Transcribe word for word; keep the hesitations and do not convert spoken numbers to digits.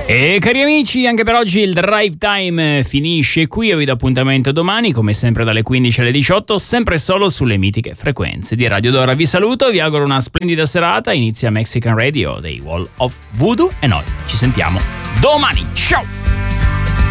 E cari amici, anche per oggi il Drive Time finisce qui. Io vi do appuntamento domani, come sempre dalle quindici alle diciotto, sempre solo sulle mitiche frequenze di Radio Dora. Vi saluto, vi auguro una splendida serata. Inizia Mexican Radio dei Wall of Voodoo e noi ci sentiamo domani. Ciao!